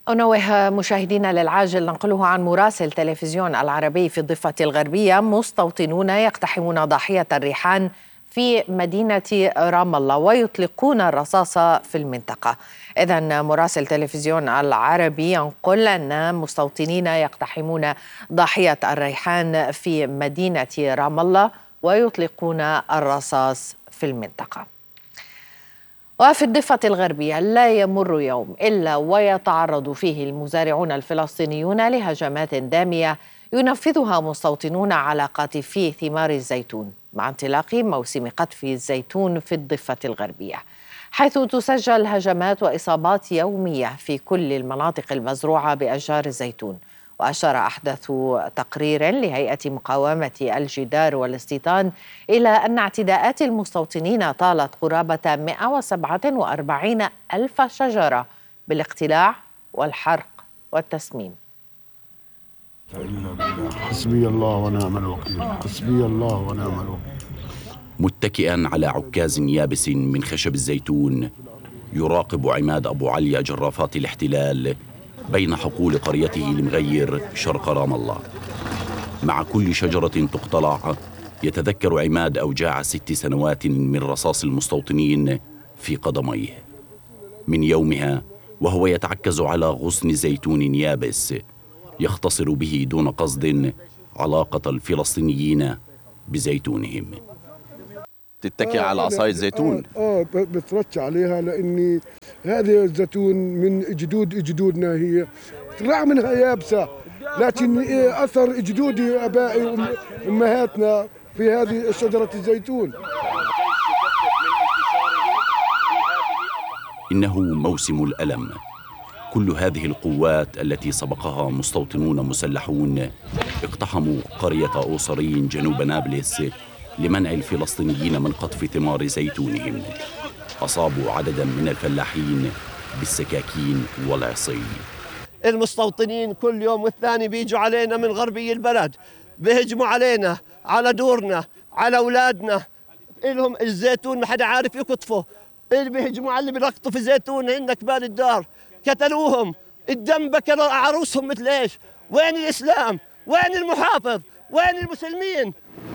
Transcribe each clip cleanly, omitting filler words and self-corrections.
أنوه مشاهدينا للعاجل ننقله عن مراسل تلفزيون العربي في الضفة الغربية. مستوطنون يقتحمون ضاحية الريحان في مدينة رام الله ويطلقون الرصاص في المنطقة. إذن مراسل تلفزيون العربي ينقل أن مستوطنين يقتحمون ضاحية الريحان في مدينة رام الله ويطلقون الرصاص في المنطقة. وفي الضفة الغربية لا يمر يوم إلا ويتعرض فيه المزارعون الفلسطينيون لهجمات دامية ينفذها مستوطنون على قاطفي ثمار الزيتون مع انطلاق موسم قطف الزيتون في الضفة الغربية، حيث تسجل هجمات وإصابات يومية في كل المناطق المزروعة بأشجار الزيتون. وأشار أحدث تقرير لهيئة مقاومة الجدار والاستيطان إلى أن اعتداءات المستوطنين طالت قرابة 147 ألف شجرة بالاقتلاع والحرق والتسميم. حسبي الله ونعم الوكيل، حسبي الله ونعم الوكيل. متكئا على عكاز يابس من خشب الزيتون يراقب عماد أبو علي جرافات الاحتلال بين حقول قريته المغير شرق رام الله. مع كل شجرة تقتلع يتذكر عماد أوجاع 6 سنوات من رصاص المستوطنين في قدميه. من يومها وهو يتعكز على غصن زيتون يابس يختصر به دون قصد علاقة الفلسطينيين بزيتونهم. تتكي على عصاية زيتون؟ بترش عليها لأني هذه الزيتون من جدودنا، هي طلع منها يابسة، لكن أثر جدودي أبائي وأمهاتنا في هذه شجرة الزيتون. إنه موسم الألم. كل هذه القوات التي سبقها مستوطنون مسلحون اقتحموا قرية أوصرين جنوب نابلس لمنع الفلسطينيين من قطف ثمار زيتونهم. أصابوا عددا من الفلاحين بالسكاكين والعصي. المستوطنين كل يوم والثاني بيجوا علينا من غربي البلد، بيهجموا علينا، على دورنا، على أولادنا. إلهم الزيتون ما حدا عارف يقطفه، اللي بيهجموا على اللي بيلقطوا في زيتون هن كبار الدار. قتلوهم، الدم بكر عروسهم مثل إيش؟ وين الإسلام؟ وين المحافظ؟ وين المسلمين؟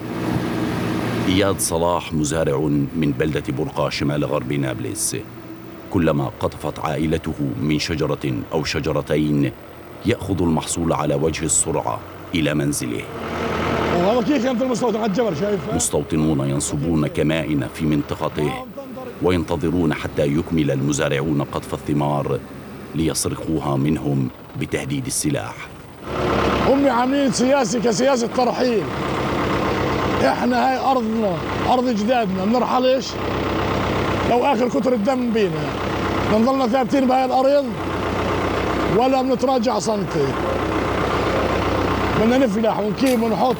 إياد صلاح مزارع من بلدة برقة شمال غرب نابلس. كلما قطفت عائلته من شجرة أو شجرتين يأخذ المحصول على وجه السرعة إلى منزله. وهذا كيف كانت المستوطن على الجبل شايفها؟ مستوطنون ينصبون كمائن في منطقته وينتظرون حتى يكمل المزارعون قطف الثمار ليسرقوها منهم بتهديد السلاح. هم عاملين سياسة كسياسة ترحيل. احنا هاي أرضنا، أرض جدادنا، بنرحلش لو آخر كتر الدم بينا، بنضلنا ثابتين بهاي الأرض ولا بنتراجع سنتي. بدنا نفلح ونكيب ونحط.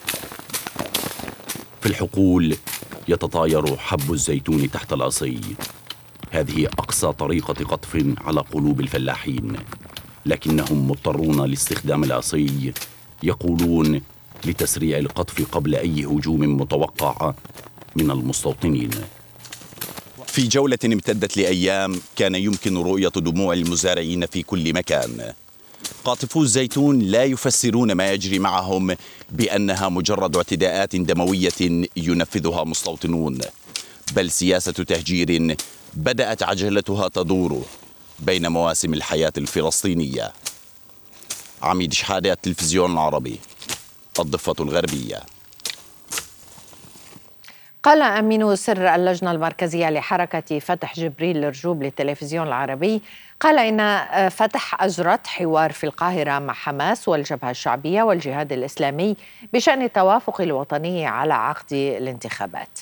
في الحقول يتطاير حب الزيتون تحت العصي. هذه أقصى طريقة قطف على قلوب الفلاحين، لكنهم مضطرون لاستخدام العصي، يقولون لتسريع القطف قبل أي هجوم متوقع من المستوطنين. في جولة امتدت لأيام كان يمكن رؤية دموع المزارعين في كل مكان. قاطفو الزيتون لا يفسرون ما يجري معهم بأنها مجرد اعتداءات دموية ينفذها مستوطنون، بل سياسة تهجير بدأت عجلتها تدور بين مواسم الحياة الفلسطينية. عميد شحادة، التلفزيون العربي، الضفة الغربية. قال أمين سر اللجنة المركزية لحركة فتح جبريل الرجوب للتلفزيون العربي، قال إن فتح أجرت حوار في القاهرة مع حماس والجبهة الشعبية والجهاد الإسلامي بشأن التوافق الوطني على عقد الانتخابات.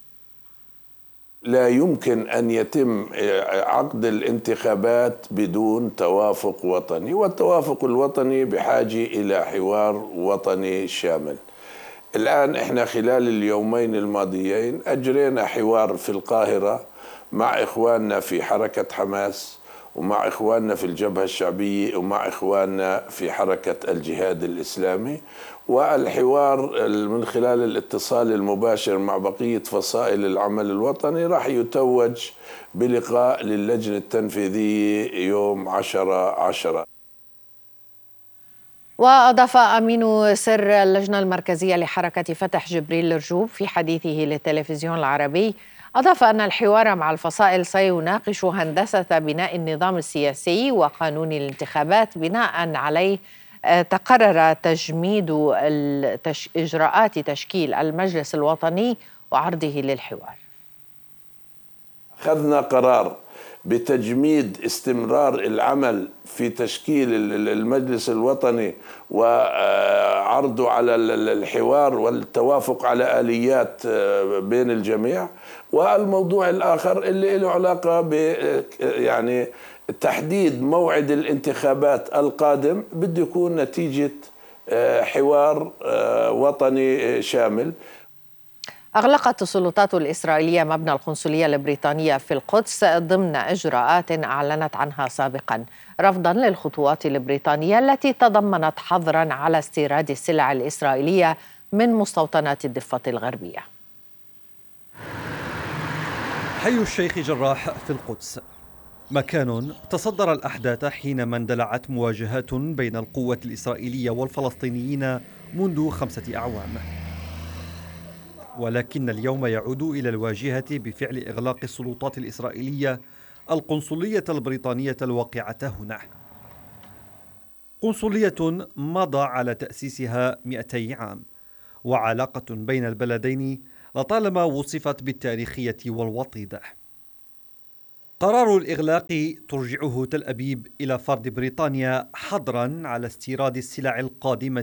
لا يمكن أن يتم عقد الانتخابات بدون توافق وطني، والتوافق الوطني بحاجة إلى حوار وطني شامل. الآن إحنا خلال اليومين الماضيين أجرينا حوار في القاهرة مع إخواننا في حركة حماس ومع إخواننا في الجبهة الشعبية ومع إخواننا في حركة الجهاد الإسلامي، والحوار من خلال الاتصال المباشر مع بقية فصائل العمل الوطني راح يتوج بلقاء للجنة التنفيذية يوم 10/10. وأضاف أمين سر اللجنة المركزية لحركة فتح جبريل الرجوب في حديثه للتلفزيون العربي، أضاف أن الحوار مع الفصائل سيناقش هندسة بناء النظام السياسي وقانون الانتخابات بناء عليه تقرر تجميد إجراءات تشكيل المجلس الوطني وعرضه للحوار. أخذنا قرار بتجميد استمرار العمل في تشكيل المجلس الوطني وعرضه على الحوار والتوافق على آليات بين الجميع. والموضوع الآخر اللي له علاقة ب يعني تحديد موعد الانتخابات القادم بده يكون نتيجة حوار وطني شامل. أغلقت السلطات الإسرائيلية مبنى القنصلية البريطانية في القدس ضمن إجراءات أعلنت عنها سابقا رفضا للخطوات البريطانية التي تضمنت حظرا على استيراد السلع الإسرائيلية من مستوطنات الضفة الغربية. حي الشيخ جراح في القدس مكان تصدر الأحداث حينما اندلعت مواجهات بين القوة الإسرائيلية والفلسطينيين منذ 5 أعوام، ولكن اليوم يعود إلى الواجهة بفعل إغلاق السلطات الإسرائيلية القنصلية البريطانية الواقعة هنا، قنصلية مضى على تأسيسها 200 عام، وعلاقة بين البلدين لطالما وصفت بالتاريخية والوطيدة. قرار الإغلاق ترجعه تل أبيب إلى فرض بريطانيا حظراً على استيراد السلع القادمة